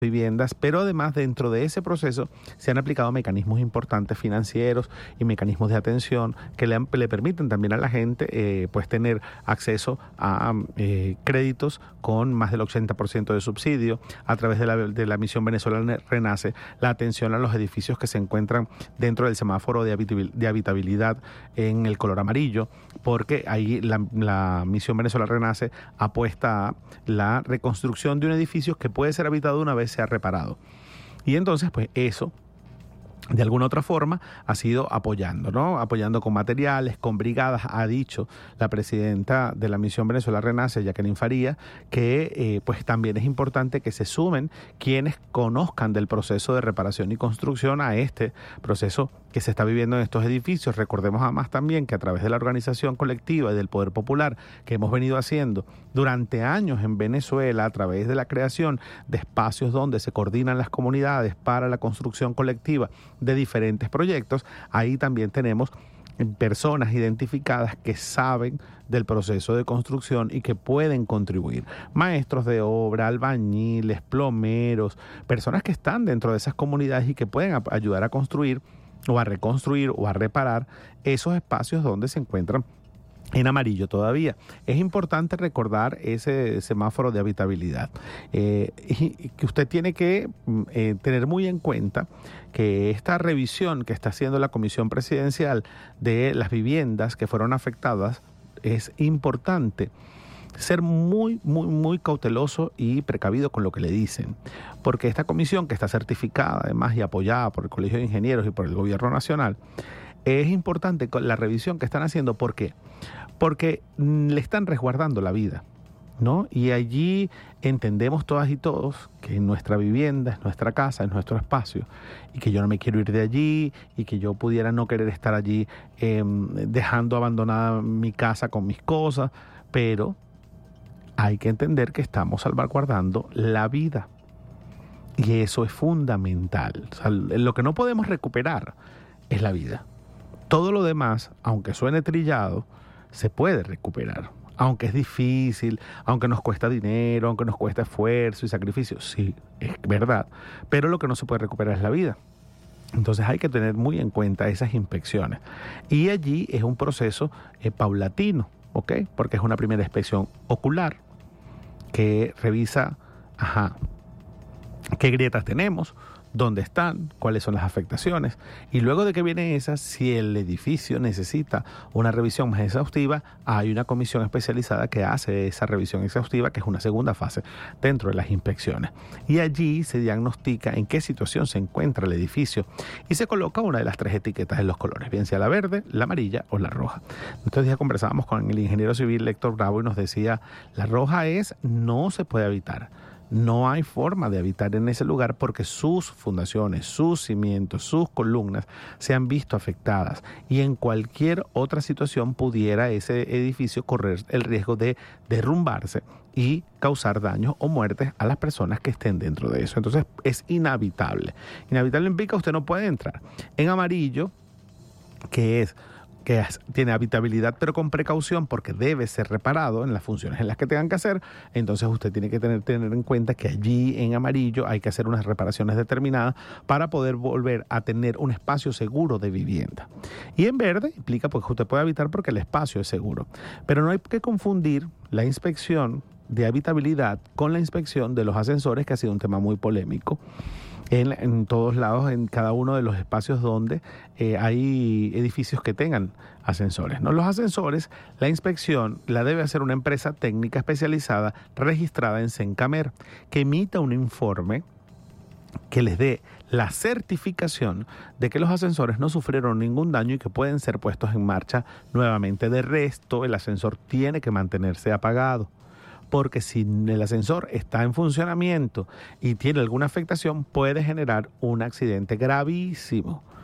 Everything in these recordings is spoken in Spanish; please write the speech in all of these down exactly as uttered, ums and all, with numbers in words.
viviendas, pero además dentro de ese proceso se han aplicado mecanismos importantes financieros y mecanismos de atención que le, han, le permiten también a la gente eh, pues tener acceso a eh, créditos con más del ochenta por ciento de subsidio a través de la, de la misión Venezuela Renace, la atención a los edificios que se encuentran dentro del semáforo de, habitabil, de habitabilidad en el color amarillo, porque ahí la, la misión Venezuela Renace apuesta a la reconstrucción de un edificio que puede ser habitado una vez se ha reparado. Y entonces, pues eso, de alguna otra forma, ha sido apoyando, ¿no? Apoyando con materiales, con brigadas. Ha dicho la presidenta de la Misión Venezuela Renace, Jacqueline Faría, que eh, pues también es importante que se sumen quienes conozcan del proceso de reparación y construcción a este proceso que se está viviendo en estos edificios. Recordemos además también que a través de la organización colectiva y del poder popular que hemos venido haciendo durante años en Venezuela, a través de la creación de espacios donde se coordinan las comunidades para la construcción colectiva de diferentes proyectos, ahí también tenemos personas identificadas que saben del proceso de construcción y que pueden contribuir. Maestros de obra, albañiles, plomeros, personas que están dentro de esas comunidades y que pueden ayudar a construir o a reconstruir o a reparar esos espacios donde se encuentran en amarillo todavía. Es importante recordar ese semáforo de habitabilidad. Eh, y que usted tiene que eh, tener muy en cuenta que esta revisión que está haciendo la Comisión Presidencial de las viviendas que fueron afectadas es importante ser muy, muy, muy cauteloso y precavido con lo que le dicen, porque esta comisión, que está certificada además y apoyada por el Colegio de Ingenieros y por el Gobierno Nacional, es importante la revisión que están haciendo. ¿Por qué? Porque le están resguardando la vida, ¿no? Y allí entendemos todas y todos que nuestra vivienda es nuestra casa, es nuestro espacio, y que yo no me quiero ir de allí, y que yo pudiera no querer estar allí eh, dejando abandonada mi casa con mis cosas, pero hay que entender que estamos salvaguardando la vida. Y eso es fundamental. O sea, lo que no podemos recuperar es la vida. Todo lo demás, aunque suene trillado, se puede recuperar. Aunque es difícil, aunque nos cuesta dinero, aunque nos cuesta esfuerzo y sacrificio. Sí, es verdad. Pero lo que no se puede recuperar es la vida. Entonces hay que tener muy en cuenta esas inspecciones. Y allí es un proceso eh, paulatino, ¿ok? Porque es una primera inspección ocular que revisa, ajá, qué grietas tenemos, dónde están, cuáles son las afectaciones, y luego de que viene esa, si el edificio necesita una revisión más exhaustiva, hay una comisión especializada que hace esa revisión exhaustiva, que es una segunda fase dentro de las inspecciones, y allí se diagnostica en qué situación se encuentra el edificio y se coloca una de las tres etiquetas en los colores, bien sea la verde, la amarilla o la roja. Entonces ya conversábamos con el ingeniero civil Héctor Bravo y nos decía, la roja es no se puede habitar. No hay forma de habitar en ese lugar porque sus fundaciones, sus cimientos, sus columnas se han visto afectadas, y en cualquier otra situación pudiera ese edificio correr el riesgo de derrumbarse y causar daños o muertes a las personas que estén dentro de eso. Entonces es inhabitable. Inhabitable implica usted no puede entrar. En amarillo, que es que tiene habitabilidad pero con precaución porque debe ser reparado en las funciones en las que tengan que hacer, entonces usted tiene que tener, tener en cuenta que allí en amarillo hay que hacer unas reparaciones determinadas para poder volver a tener un espacio seguro de vivienda. Y en verde implica pues que usted puede habitar porque el espacio es seguro. Pero no hay que confundir la inspección de habitabilidad con la inspección de los ascensores, que ha sido un tema muy polémico. En, en todos lados, en cada uno de los espacios donde eh, hay edificios que tengan ascensores, ¿no? Los ascensores, la inspección la debe hacer una empresa técnica especializada registrada en Sencamer, que emita un informe que les dé la certificación de que los ascensores no sufrieron ningún daño y que pueden ser puestos en marcha nuevamente. De resto, el ascensor tiene que mantenerse apagado, porque si el ascensor está en funcionamiento y tiene alguna afectación, puede generar un accidente gravísimo.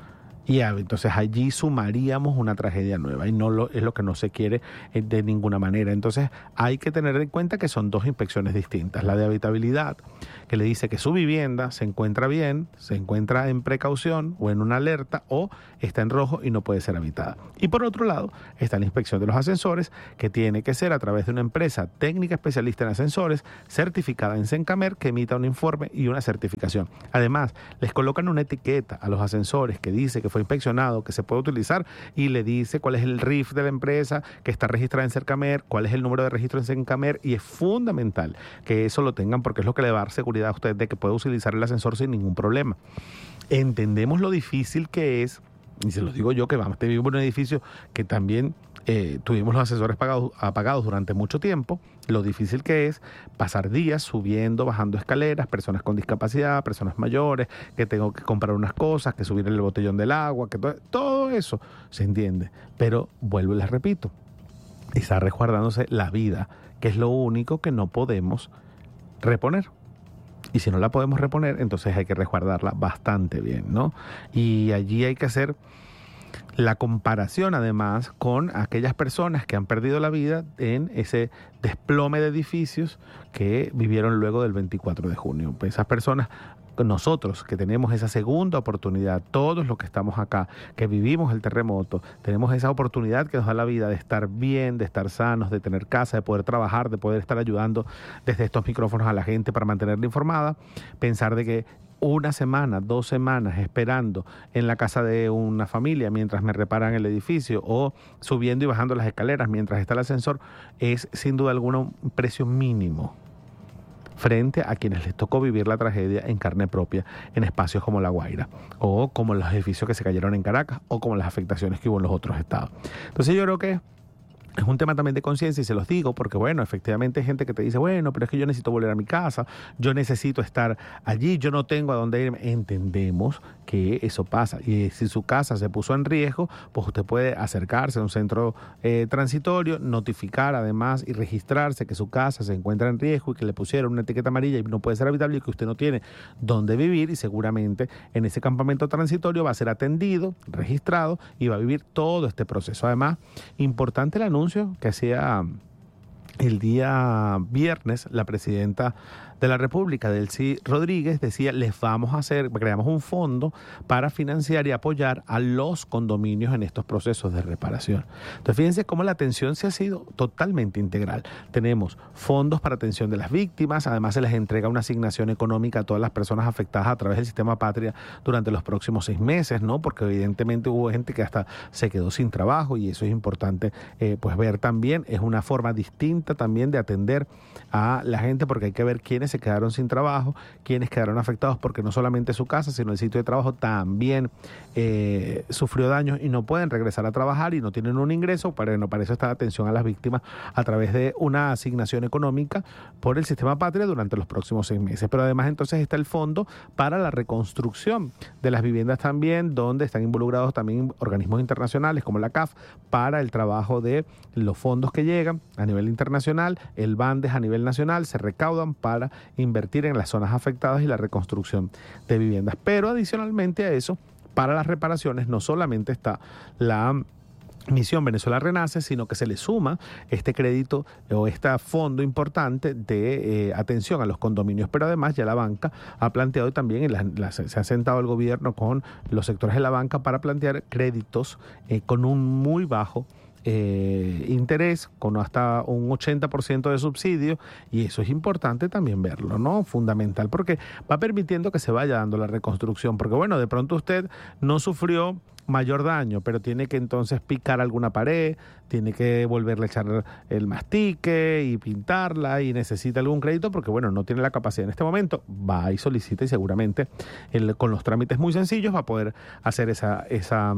Y entonces allí sumaríamos una tragedia nueva y no lo, es lo que no se quiere de ninguna manera. Entonces hay que tener en cuenta que son dos inspecciones distintas. La de habitabilidad, que le dice que su vivienda se encuentra bien, se encuentra en precaución o en una alerta o está en rojo y no puede ser habitada. Y por otro lado está la inspección de los ascensores, que tiene que ser a través de una empresa técnica especialista en ascensores, certificada en Sencamer, que emita un informe y una certificación. Además, les colocan una etiqueta a los ascensores que dice que fue inspeccionado, que se puede utilizar, y le dice cuál es el R I F de la empresa, que está registrada en Sencamer, cuál es el número de registro en Sencamer, y es fundamental que eso lo tengan porque es lo que le va a dar seguridad a usted de que puede utilizar el ascensor sin ningún problema. Entendemos lo difícil que es, y se los digo yo que vamos, vivimos en un edificio que también eh, tuvimos los ascensores pagados, apagados durante mucho tiempo, lo difícil que es pasar días subiendo, bajando escaleras, personas con discapacidad, personas mayores, que tengo que comprar unas cosas, que subir el botellón del agua, que todo, todo eso se entiende. Pero vuelvo y les repito, está resguardándose la vida, que es lo único que no podemos reponer. Y si no la podemos reponer, entonces hay que resguardarla bastante bien, ¿no? Y allí hay que hacer la comparación además con aquellas personas que han perdido la vida en ese desplome de edificios que vivieron luego del veinticuatro de junio. Pues esas personas, nosotros que tenemos esa segunda oportunidad, todos los que estamos acá, que vivimos el terremoto, tenemos esa oportunidad que nos da la vida de estar bien, de estar sanos, de tener casa, de poder trabajar, de poder estar ayudando desde estos micrófonos a la gente para mantenerla informada, pensar de que una semana, dos semanas esperando en la casa de una familia mientras me reparan el edificio o subiendo y bajando las escaleras mientras está el ascensor es sin duda alguna un precio mínimo frente a quienes les tocó vivir la tragedia en carne propia en espacios como La Guaira o como los edificios que se cayeron en Caracas o como las afectaciones que hubo en los otros estados. Entonces yo creo que es un tema también de conciencia y se los digo porque, bueno, efectivamente hay gente que te dice, bueno, pero es que yo necesito volver a mi casa, yo necesito estar allí, yo no tengo a dónde irme. Entendemos que eso pasa y si su casa se puso en riesgo, pues usted puede acercarse a un centro eh, transitorio, notificar además y registrarse que su casa se encuentra en riesgo y que le pusieron una etiqueta amarilla y no puede ser habitable y que usted no tiene dónde vivir y seguramente en ese campamento transitorio va a ser atendido, registrado y va a vivir todo este proceso. Además, importante el anuncio que hacía el día viernes la presidenta de la República, Delcy Rodríguez, decía, les vamos a hacer, creamos un fondo para financiar y apoyar a los condominios en estos procesos de reparación. Entonces, fíjense cómo la atención se ha sido totalmente integral. Tenemos fondos para atención de las víctimas, además se les entrega una asignación económica a todas las personas afectadas a través del sistema Patria durante los próximos seis meses, ¿no? Porque evidentemente hubo gente que hasta se quedó sin trabajo y eso es importante eh, pues ver también. Es una forma distinta también de atender a la gente porque hay que ver quiénes se quedaron sin trabajo, quienes quedaron afectados porque no solamente su casa, sino el sitio de trabajo también eh, sufrió daños y no pueden regresar a trabajar y no tienen un ingreso. Para, para eso está la atención a las víctimas a través de una asignación económica por el sistema Patria durante los próximos seis meses. Pero además entonces está el fondo para la reconstrucción de las viviendas también, donde están involucrados también organismos internacionales como la C A F para el trabajo de los fondos que llegan a nivel internacional, el Bandes a nivel nacional, se recaudan para invertir en las zonas afectadas y la reconstrucción de viviendas. Pero adicionalmente a eso, para las reparaciones no solamente está la Misión Venezuela Renace, sino que se le suma este crédito o este fondo importante de eh, atención a los condominios, pero además ya la banca ha planteado también, en la, la, se ha sentado el gobierno con los sectores de la banca para plantear créditos eh, con un muy bajo Eh, interés, con hasta un ochenta por ciento de subsidio, y eso es importante también verlo, ¿no? Fundamental, porque va permitiendo que se vaya dando la reconstrucción, porque bueno, de pronto usted no sufrió mayor daño, pero tiene que entonces picar alguna pared, tiene que volverle a echar el mastique y pintarla y necesita algún crédito porque bueno, no tiene la capacidad en este momento, va y solicita y seguramente el, con los trámites muy sencillos va a poder hacer esa esa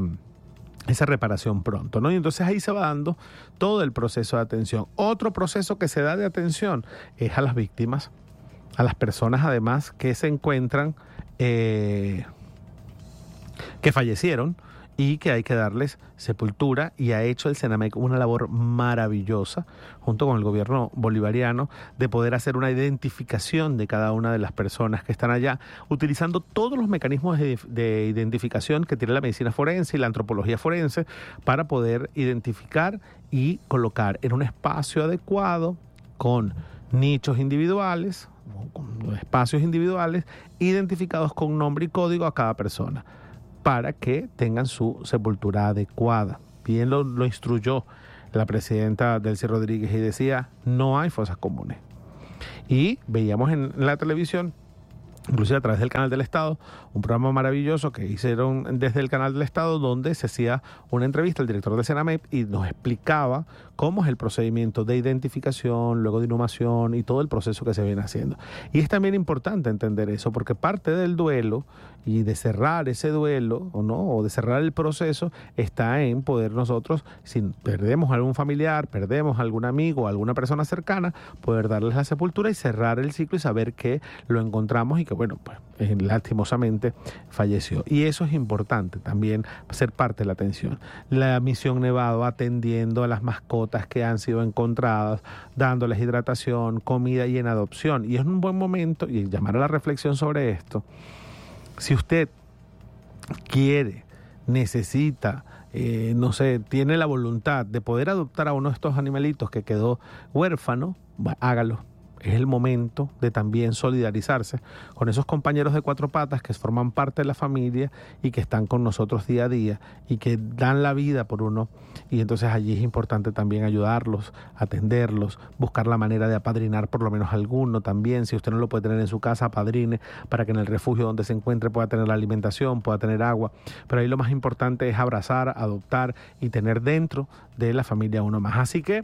esa reparación pronto, ¿no? Y entonces ahí se va dando todo el proceso de atención. Otro proceso que se da de atención es a las víctimas, a las personas además que se encuentran, eh, que fallecieron y que hay que darles sepultura, y ha hecho el Senamec una labor maravillosa junto con el gobierno bolivariano de poder hacer una identificación de cada una de las personas que están allá, utilizando todos los mecanismos de, de identificación que tiene la medicina forense y la antropología forense para poder identificar y colocar en un espacio adecuado con nichos individuales, con espacios individuales identificados con nombre y código a cada persona, para que tengan su sepultura adecuada. Bien lo, lo instruyó la presidenta Delcy Rodríguez y decía, no hay fosas comunes. Y veíamos en la televisión, inclusive a través del Canal del Estado, un programa maravilloso que hicieron desde el Canal del Estado, donde se hacía una entrevista al director del Senamec y nos explicaba cómo es el procedimiento de identificación, luego de inhumación y todo el proceso que se viene haciendo. Y es también importante entender eso, porque parte del duelo y de cerrar ese duelo, o no, o de cerrar el proceso, está en poder nosotros, si perdemos a algún familiar, perdemos a algún amigo, a alguna persona cercana, poder darles la sepultura y cerrar el ciclo y saber que lo encontramos y que, bueno, pues eh, lastimosamente falleció. Y eso es importante también, ser parte de la atención. La Misión Nevado atendiendo a las mascotas que han sido encontradas, dándoles hidratación, comida y en adopción. Y es un buen momento, y llamar a la reflexión sobre esto. Si usted quiere, necesita, eh, no sé, tiene la voluntad de poder adoptar a uno de estos animalitos que quedó huérfano, bueno, hágalo. Es el momento de también solidarizarse con esos compañeros de cuatro patas que forman parte de la familia y que están con nosotros día a día y que dan la vida por uno. Y entonces allí es importante también ayudarlos, atenderlos, buscar la manera de apadrinar por lo menos alguno también. Si usted no lo puede tener en su casa, apadrine para que en el refugio donde se encuentre pueda tener la alimentación, pueda tener agua. Pero ahí lo más importante es abrazar, adoptar y tener dentro de la familia uno más. Así que,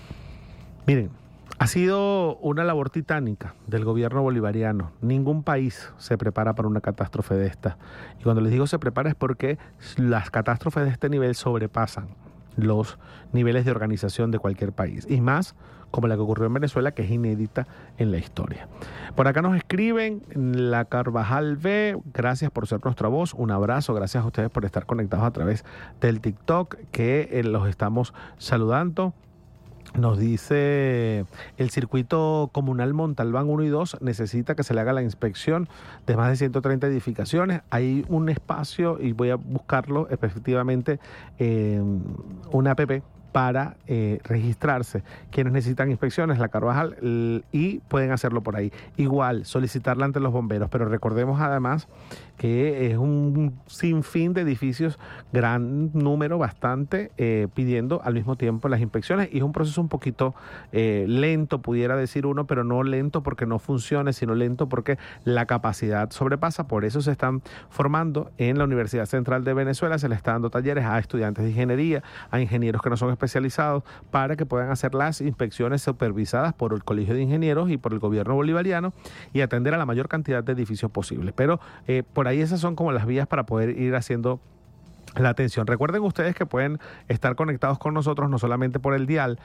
miren, ha sido una labor titánica del gobierno bolivariano. Ningún país se prepara para una catástrofe de esta. Y cuando les digo se prepara es porque las catástrofes de este nivel sobrepasan los niveles de organización de cualquier país. Y más como la que ocurrió en Venezuela, que es inédita en la historia. Por acá nos escriben, la Carvajal B, gracias por ser nuestra voz. Un abrazo, gracias a ustedes por estar conectados a través del TikTok, que eh, los estamos saludando. Nos dice, el circuito comunal Montalbán uno y dos necesita que se le haga la inspección de más de ciento treinta edificaciones. Hay un espacio, y voy a buscarlo efectivamente, eh, una app para eh, registrarse quienes necesitan inspecciones, la Carvajal, y pueden hacerlo por ahí. Igual, solicitarla ante los bomberos, pero recordemos además que es un sinfín de edificios, gran número, bastante, eh, pidiendo al mismo tiempo las inspecciones, y es un proceso un poquito eh, lento, pudiera decir uno, pero no lento porque no funcione, sino lento porque la capacidad sobrepasa. Por eso se están formando en la Universidad Central de Venezuela, se le está dando talleres a estudiantes de ingeniería, a ingenieros que no son especializados, para que puedan hacer las inspecciones supervisadas por el Colegio de Ingenieros y por el gobierno bolivariano y atender a la mayor cantidad de edificios posible. Pero eh, por ahí esas son como las vías para poder ir haciendo la atención. Recuerden ustedes que pueden estar conectados con nosotros no solamente por el dial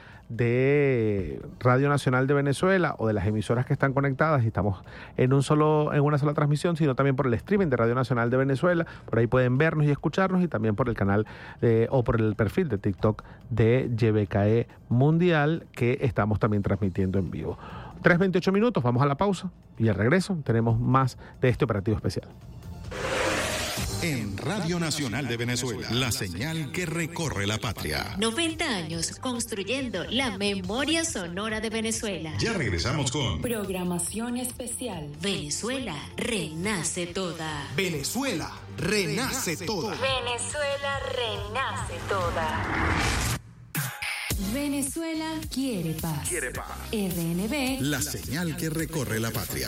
de Radio Nacional de Venezuela o de las emisoras que están conectadas y estamos en un solo en una sola transmisión, sino también por el streaming de Radio Nacional de Venezuela. Por ahí pueden vernos y escucharnos, y también por el canal de, o por el perfil de TikTok de Y B K E Mundial, que estamos también transmitiendo en vivo. tres veintiocho minutos, vamos a la pausa y al regreso tenemos más de este operativo especial. En Radio Nacional de Venezuela, la señal que recorre la patria. noventa años construyendo la memoria sonora de Venezuela. Ya regresamos con programación especial. Venezuela renace toda. Venezuela renace toda. Venezuela renace toda. Venezuela quiere paz. Quiere paz. R N B, la señal que recorre la patria.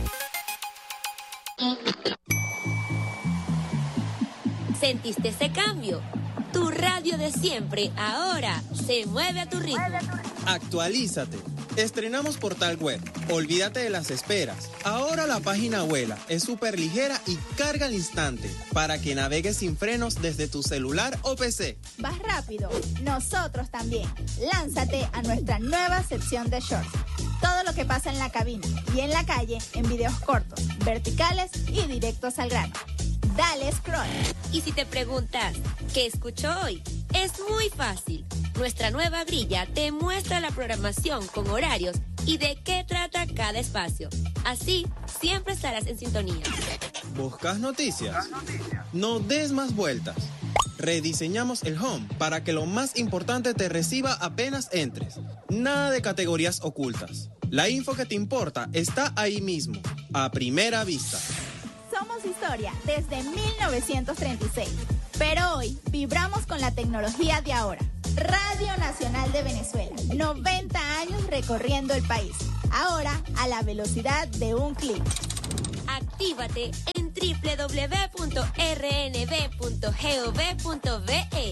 ¿Sentiste ese cambio? Tu radio de siempre ahora se mueve a tu ritmo. Actualízate. Estrenamos portal web. Olvídate de las esperas. Ahora la página vuela, es súper ligera y carga al instante para que navegues sin frenos desde tu celular o P C. Vas rápido, nosotros también. Lánzate a nuestra nueva sección de shorts. Todo lo que pasa en la cabina y en la calle en videos cortos, verticales y directos al grano. dale scroll. Y si te preguntas, ¿qué escucho hoy? Es muy fácil. Nuestra nueva grilla te muestra la programación con horarios y de qué trata cada espacio. Así, siempre estarás en sintonía. ¿Buscas noticias? No des más vueltas. Rediseñamos el home para que lo más importante te reciba apenas entres. Nada de categorías ocultas. La info que te importa está ahí mismo, a primera vista. Somos historia desde mil novecientos treinta y seis, pero hoy vibramos con la tecnología de ahora. Radio Nacional de Venezuela, noventa años recorriendo el país. Ahora a la velocidad de un clic. Actívate en doble u doble u doble u punto r n v punto gov punto ve.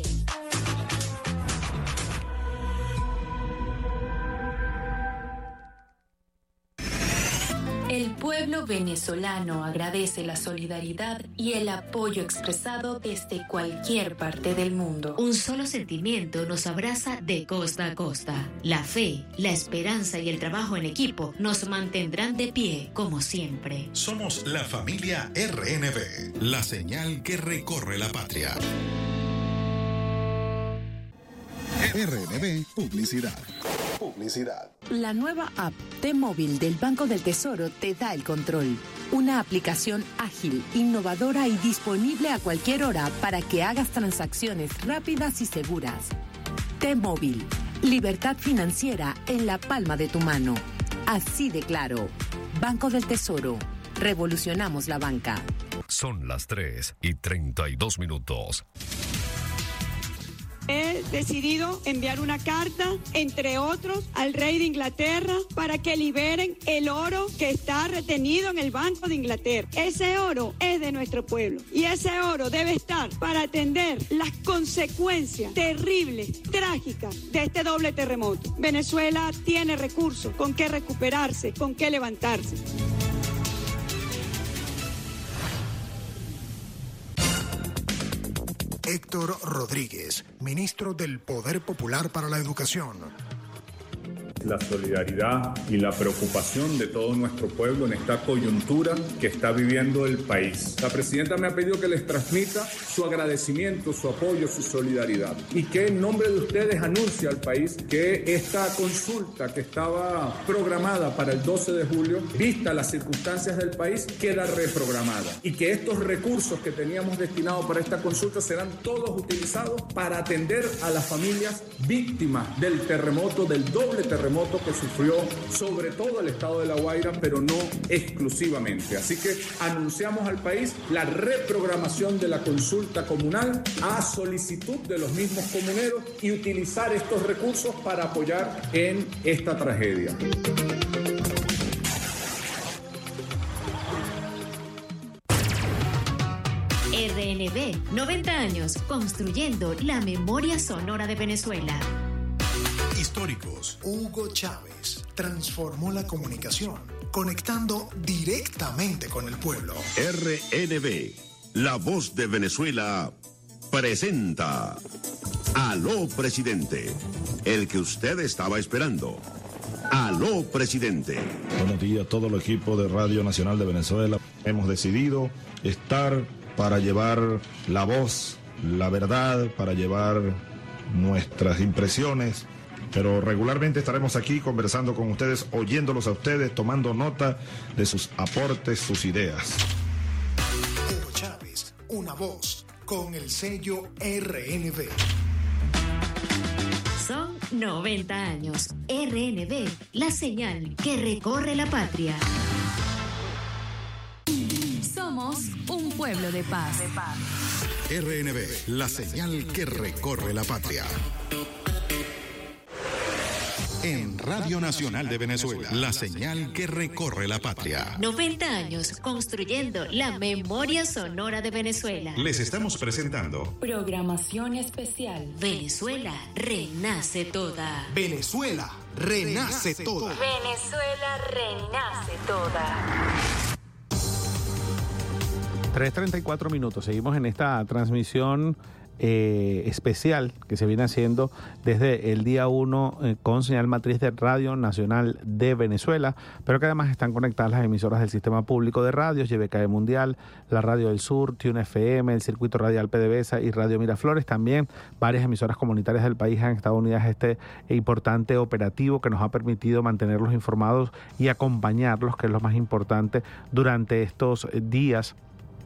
El pueblo venezolano agradece la solidaridad y el apoyo expresado desde cualquier parte del mundo. Un solo sentimiento nos abraza de costa a costa. La fe, la esperanza y el trabajo en equipo nos mantendrán de pie como siempre. Somos la familia R N V, la señal que recorre la patria. R N V Publicidad. Publicidad. La nueva app T-Móvil del Banco del Tesoro te da el control. Una aplicación ágil, innovadora y disponible a cualquier hora para que hagas transacciones rápidas y seguras. T-Móvil. Libertad financiera en la palma de tu mano. Así de claro. Banco del Tesoro. Revolucionamos la banca. Son las tres y treinta y dos minutos. He decidido enviar una carta, entre otros, al rey de Inglaterra para que liberen el oro que está retenido en el Banco de Inglaterra. Ese oro es de nuestro pueblo y ese oro debe estar para atender las consecuencias terribles, trágicas de este doble terremoto. Venezuela tiene recursos con qué recuperarse, con qué levantarse. Héctor Rodríguez, ministro del Poder Popular para la Educación. La solidaridad y la preocupación de todo nuestro pueblo en esta coyuntura que está viviendo el país. La presidenta me ha pedido que les transmita su agradecimiento, su apoyo, su solidaridad y que en nombre de ustedes anuncie al país que esta consulta que estaba programada para el doce de julio, vista las circunstancias del país, queda reprogramada y que estos recursos que teníamos destinados para esta consulta serán todos utilizados para atender a las familias víctimas del terremoto, del doble terremoto que sufrió sobre todo el estado de La Guaira, pero no exclusivamente. Así que anunciamos al país la reprogramación de la consulta comunal a solicitud de los mismos comuneros y utilizar estos recursos para apoyar en esta tragedia. R N V, noventa años construyendo la memoria sonora de Venezuela. Históricos. Hugo Chávez transformó la comunicación, conectando directamente con el pueblo. R N V, la voz de Venezuela, presenta Aló Presidente, el que usted estaba esperando. Aló Presidente. Buenos días a todo el equipo de Radio Nacional de Venezuela. Hemos decidido estar para llevar la voz, la verdad, para llevar nuestras impresiones, pero regularmente estaremos aquí conversando con ustedes, oyéndolos a ustedes, tomando nota de sus aportes, sus ideas. Hugo Chávez, una voz con el sello R N V. Son noventa años. R N V, la señal que recorre la patria. Somos un pueblo de paz. R N V, la señal que recorre la patria. En Radio Nacional de Venezuela, la señal que recorre la patria. noventa años construyendo la memoria sonora de Venezuela. Les estamos presentando Programación especial. Venezuela renace toda. Venezuela renace toda. Venezuela renace toda. tres treinta y cuatro minutos. Seguimos en esta transmisión eh, especial que se viene haciendo desde el día uno eh, con señal matriz de Radio Nacional de Venezuela, pero que además están conectadas las emisoras del Sistema Público de Radios, Y B K Mundial, la Radio del Sur, Tune F M, el Circuito Radial PDVSA y Radio Miraflores. También varias emisoras comunitarias del país han estado unidas a este importante operativo que nos ha permitido mantenerlos informados y acompañarlos, que es lo más importante durante estos días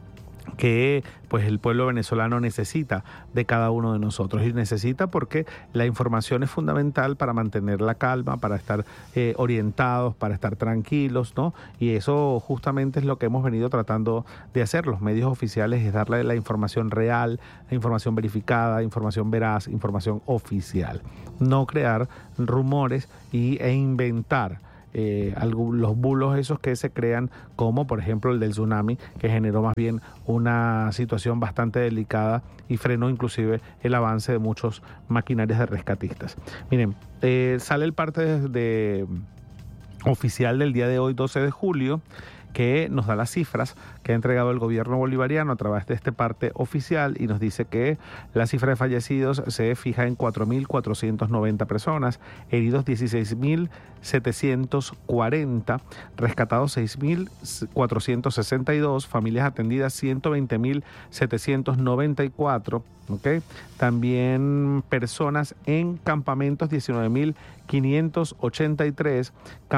que pues el pueblo venezolano necesita de cada uno de nosotros, y necesita porque la información es fundamental para mantener la calma, para estar eh, orientados, para estar tranquilos, ¿no? Y eso justamente es lo que hemos venido tratando de hacer los medios oficiales, es darle la información real, la información verificada, información veraz, información oficial, no crear rumores y, e inventar Eh, algo, los bulos esos que se crean, como por ejemplo el del tsunami, que generó más bien una situación bastante delicada y frenó inclusive el avance de muchos maquinarias de rescatistas. Miren, eh, sale el parte de, de oficial del día de hoy, doce de julio, que nos da las cifras que ha entregado el gobierno bolivariano a través de este parte oficial, y nos dice que la cifra de fallecidos se fija en cuatro mil cuatrocientas noventa personas, heridos dieciséis mil setecientos cuarenta, rescatados seis mil cuatrocientos sesenta y dos, familias atendidas ciento veinte mil setecientos noventa y cuatro, ¿okay? También personas en campamentos diecinueve mil quinientos ochenta y tres,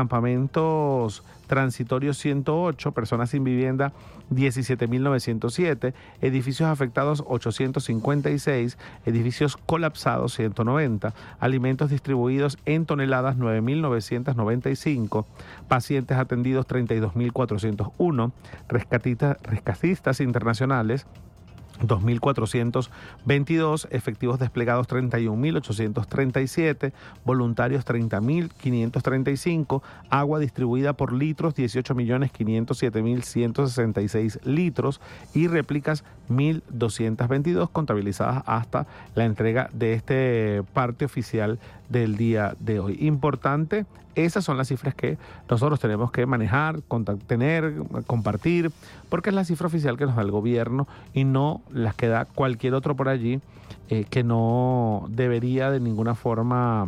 campamentos transitorios ciento ocho, personas sin vivienda diecisiete mil novecientos siete, edificios afectados ochocientos cincuenta y seis, edificios colapsados ciento noventa, alimentos distribuidos en toneladas nueve mil novecientos noventa y cinco, pacientes atendidos treinta y dos mil cuatrocientos uno, rescatistas, rescatistas internacionales dos mil cuatrocientos veintidós, efectivos desplegados treinta y un mil ochocientos treinta y siete, voluntarios treinta mil quinientos treinta y cinco, agua distribuida por litros dieciocho millones quinientos siete mil ciento sesenta y seis litros y réplicas mil doscientos veintidós contabilizadas hasta la entrega de este parte oficial del día de hoy. Importante, esas son las cifras que nosotros tenemos que manejar, tener, compartir, porque es la cifra oficial que nos da el gobierno y no las que da cualquier otro por allí, eh, que no debería de ninguna forma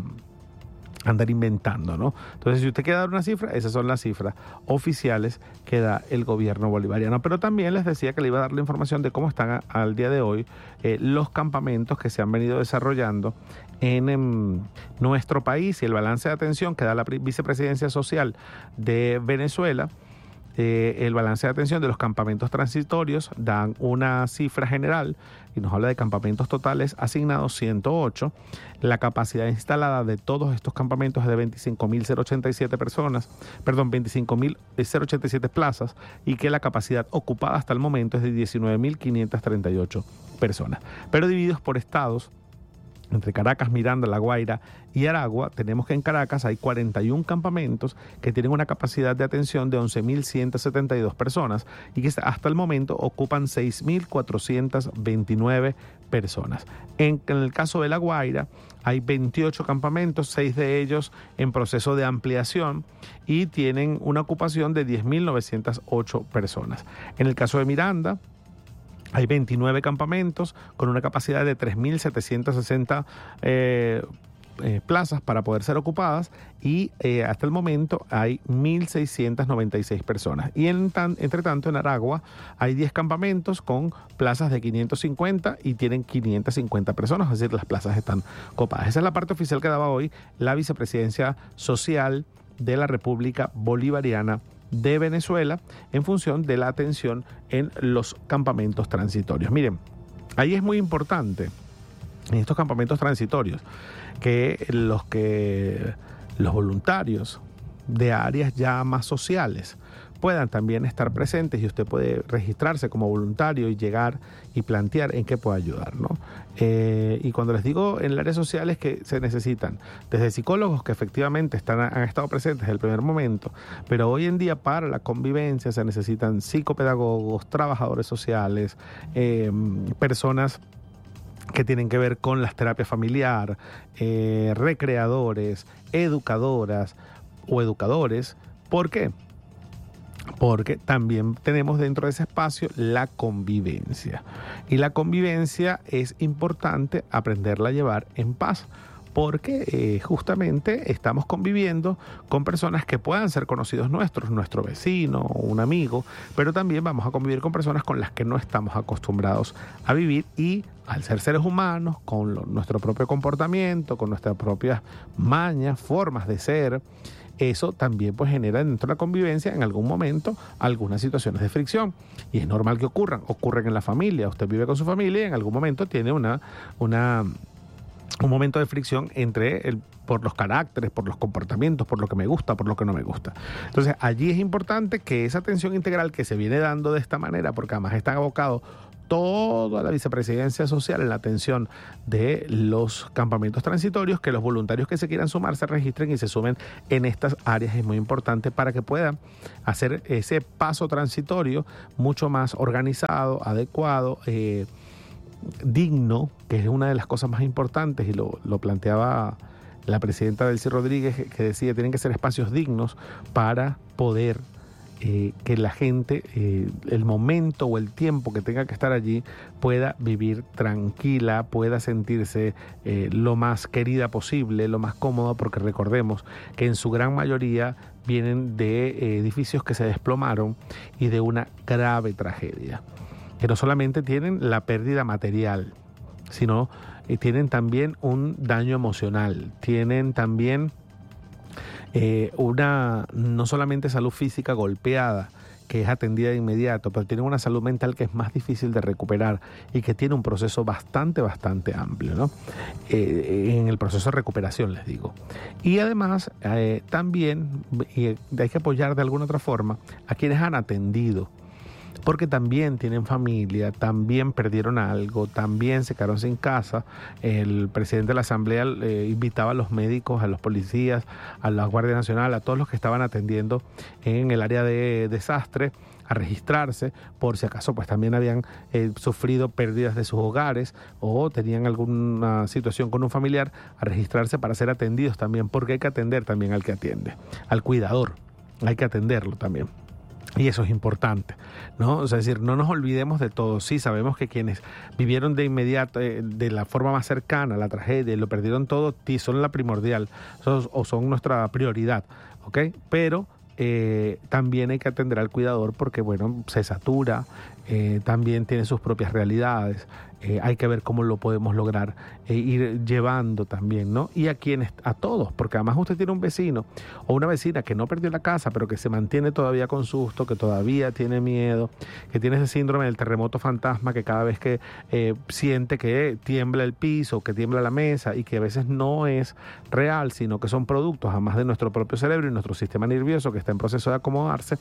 andar inventando, ¿no? Entonces, si usted quiere dar una cifra, esas son las cifras oficiales que da el gobierno bolivariano. Pero también les decía que le iba a dar la información de cómo están a, al día de hoy eh, los campamentos que se han venido desarrollando en, en nuestro país, y el balance de atención que da la Vicepresidencia Social de Venezuela. Eh, el balance de atención de los campamentos transitorios dan una cifra general y nos habla de campamentos totales asignados ciento ocho. La capacidad instalada de todos estos campamentos es de veinticinco mil ochenta y siete personas, perdón, veinticinco mil ochenta y siete plazas, y que la capacidad ocupada hasta el momento es de diecinueve mil quinientas treinta y ocho personas. Pero divididos por estados, entre Caracas, Miranda, La Guaira y Aragua, tenemos que en Caracas hay cuarenta y un campamentos que tienen una capacidad de atención de once mil ciento setenta y dos personas y que hasta el momento ocupan seis mil cuatrocientas veintinueve personas. En, en el caso de La Guaira hay veintiocho campamentos, seis de ellos en proceso de ampliación y tienen una ocupación de diez mil novecientas ocho personas. En el caso de Miranda hay veintinueve campamentos con una capacidad de tres mil setecientas sesenta eh, eh, plazas para poder ser ocupadas y eh, hasta el momento hay mil seiscientas noventa y seis personas. Y en tan, entre tanto en Aragua hay diez campamentos con plazas de quinientos cincuenta y tienen quinientas cincuenta personas, es decir, las plazas están copadas. Esa es la parte oficial que daba hoy la Vicepresidencia Social de la República Bolivariana de Venezuela en función de la atención en los campamentos transitorios. Miren, ahí es muy importante en estos campamentos transitorios que los que los voluntarios de áreas ya más sociales puedan también estar presentes, y usted puede registrarse como voluntario y llegar y plantear en qué puede ayudar, ¿no? Eh, y cuando les digo en el área social es que se necesitan desde psicólogos que efectivamente están, han estado presentes desde el primer momento, pero hoy en día para la convivencia se necesitan psicopedagogos, trabajadores sociales, eh, personas que tienen que ver con las terapias familiar, eh, recreadores, educadoras o educadores. ¿Por qué? porque también tenemos dentro de ese espacio la convivencia. Y la convivencia es importante aprenderla a llevar en paz, porque eh, justamente estamos conviviendo con personas que puedan ser conocidos nuestros, nuestro vecino o un amigo, pero también vamos a convivir con personas con las que no estamos acostumbrados a vivir, y al ser seres humanos, con lo, nuestro propio comportamiento, con nuestras propias mañas, formas de ser, eso también pues genera dentro de la convivencia en algún momento algunas situaciones de fricción, y es normal que ocurran, ocurren en la familia. Usted vive con su familia y en algún momento tiene una, una un momento de fricción entre el, por los caracteres, por los comportamientos, por lo que me gusta, por lo que no me gusta. Entonces allí es importante que esa atención integral que se viene dando de esta manera, porque además está abocado toda la vicepresidencia social en la atención de los campamentos transitorios, que los voluntarios que se quieran sumar se registren y se sumen en estas áreas. Es muy importante para que puedan hacer ese paso transitorio mucho más organizado, adecuado, eh, digno, que es una de las cosas más importantes, y lo, lo planteaba la presidenta Delcy Rodríguez, que decía que tienen que ser espacios dignos para poder eh, que la gente, eh, el momento o el tiempo que tenga que estar allí, pueda vivir tranquila, pueda sentirse eh, lo más querida posible, lo más cómoda, porque recordemos que en su gran mayoría vienen de eh, edificios que se desplomaron y de una grave tragedia, que no solamente tienen la pérdida material, sino eh, tienen también un daño emocional, tienen también eh, una, no solamente salud física golpeada, que es atendida de inmediato, pero tienen una salud mental que es más difícil de recuperar y que tiene un proceso bastante, bastante amplio, ¿no? Eh, en el proceso de recuperación, les digo. Y además, eh, también y hay que apoyar de alguna otra forma a quienes han atendido, porque también tienen familia, también perdieron algo, también se quedaron sin casa. El presidente de la Asamblea eh, invitaba a los médicos, a los policías, a la Guardia Nacional, a todos los que estaban atendiendo en el área de desastre, a registrarse por si acaso pues también habían eh, sufrido pérdidas de sus hogares o tenían alguna situación con un familiar, a registrarse para ser atendidos también, porque hay que atender también al que atiende, al cuidador, hay que atenderlo también. Y eso es importante, ¿no? O sea, es decir, no nos olvidemos de todo. Sí, sabemos que quienes vivieron de inmediato, eh, de la forma más cercana a la tragedia y lo perdieron todo, son la primordial, son, o son nuestra prioridad, ¿ok? Pero eh, también hay que atender al cuidador porque, bueno, se satura, eh, también tiene sus propias realidades. Eh, hay que ver cómo lo podemos lograr, e ir llevando también, ¿no? Y a quienes, a todos, porque además usted tiene un vecino o una vecina que no perdió la casa, pero que se mantiene todavía con susto, que todavía tiene miedo, que tiene ese síndrome del terremoto fantasma, que cada vez que eh, siente que tiembla el piso, que tiembla la mesa, y que a veces no es real, sino que son productos además de nuestro propio cerebro y nuestro sistema nervioso que está en proceso de acomodarse.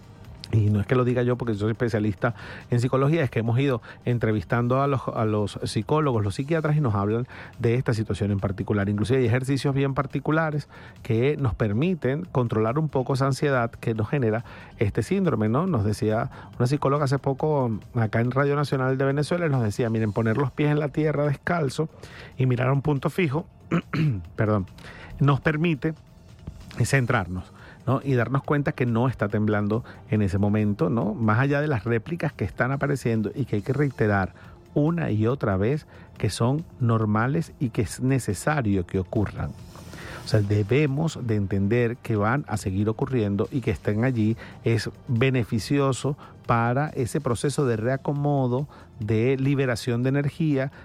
Y no es que lo diga yo porque yo soy especialista en psicología, es que hemos ido entrevistando a los, a los psicólogos, los psiquiatras, y nos hablan de esta situación en particular. Inclusive hay ejercicios bien particulares que nos permiten controlar un poco esa ansiedad que nos genera este síndrome, ¿no? Nos decía una psicóloga hace poco acá en Radio Nacional de Venezuela, nos decía, miren, poner los pies en la tierra descalzo y mirar a un punto fijo, perdón, nos permite centrarnos, ¿no? Y darnos cuenta que no está temblando en ese momento, ¿no? Más allá de las réplicas que están apareciendo y que hay que reiterar una y otra vez que son normales y que es necesario que ocurran. O sea, debemos de entender que van a seguir ocurriendo y que estén allí es beneficioso para ese proceso de reacomodo, de liberación de energía